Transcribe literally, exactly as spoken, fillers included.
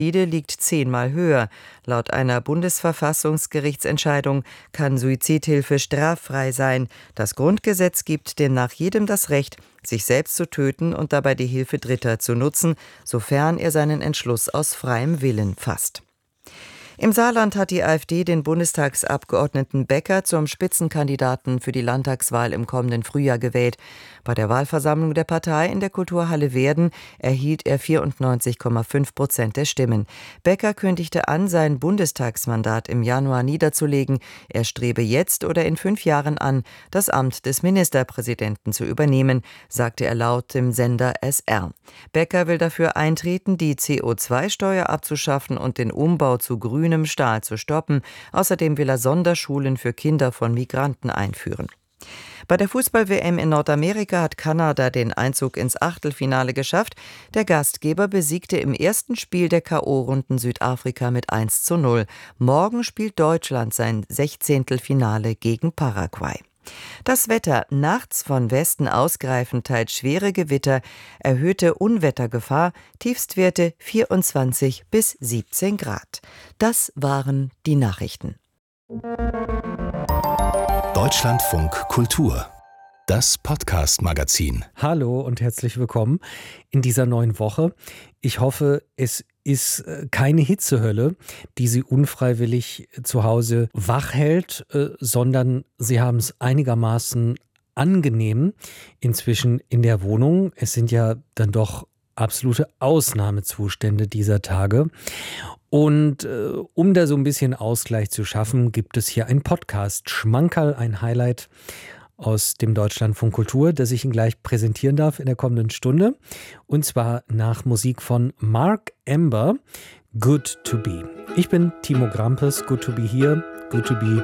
liegt zehnmal höher. Laut einer Bundesverfassungsgerichtsentscheidung kann Suizidhilfe straffrei sein. Das Grundgesetz gibt demnach jedem das Recht, sich selbst zu töten und dabei die Hilfe Dritter zu nutzen, sofern er seinen Entschluss aus freiem Willen fasst. Im Saarland hat die AfD den Bundestagsabgeordneten Becker zum Spitzenkandidaten für die Landtagswahl im kommenden Frühjahr gewählt. Bei der Wahlversammlung der Partei in der Kulturhalle Werden erhielt er vierundneunzig Komma fünf Prozent der Stimmen. Becker kündigte an, sein Bundestagsmandat im Januar niederzulegen. Er strebe jetzt oder in fünf Jahren an, das Amt des Ministerpräsidenten zu übernehmen, sagte er laut dem Sender S R. Becker will dafür eintreten, die C O zwei Steuer abzuschaffen und den Umbau zu grünem Stahl zu stoppen. Außerdem will er Sonderschulen für Kinder von Migranten einführen. Bei der Fußball-W M in Nordamerika hat Kanada den Einzug ins Achtelfinale geschafft. Der Gastgeber besiegte im ersten Spiel der K O-Runden Südafrika mit eins zu null. Morgen spielt Deutschland sein Sechzehntelfinale gegen Paraguay. Das Wetter: nachts von Westen ausgreifend teils schwere Gewitter, erhöhte Unwettergefahr, Tiefstwerte vierundzwanzig bis siebzehn Grad. Das waren die Nachrichten. Deutschlandfunk Kultur, das Podcast-Magazin. Hallo und herzlich willkommen in dieser neuen Woche. Ich hoffe, es ist keine Hitzehölle, die Sie unfreiwillig zu Hause wach hält, sondern Sie haben es einigermaßen angenehm inzwischen in der Wohnung. Es sind ja dann doch absolute Ausnahmezustände dieser Tage. Und äh, um da so ein bisschen Ausgleich zu schaffen, gibt es hier einen Podcast, Schmankerl, ein Highlight aus dem Deutschlandfunk Kultur, das ich Ihnen gleich präsentieren darf in der kommenden Stunde. Und zwar nach Musik von Mark Amber, Good to Be. Ich bin Timo Grampes, Good to Be here, Good to Be